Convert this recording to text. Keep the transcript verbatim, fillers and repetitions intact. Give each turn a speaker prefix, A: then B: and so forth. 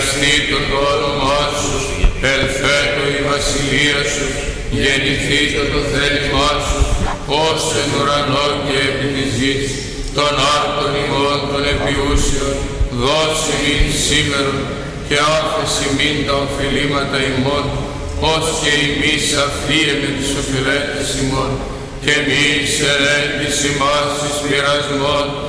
A: αγιαστήτω το όνομά σου, ελθέτω η βασιλεία σου, γεννηθήτω το θέλημά σου, ως εν ουρανό και επί της γης, των άρτων ημών των επιούσεων, δώσει μην σήμερον και άφεση μην τα οφειλήματα ημών, ως και εμείς αφίε με τις οφειλέτες ημών, και μη σε έντυση μας εις πειρασμών,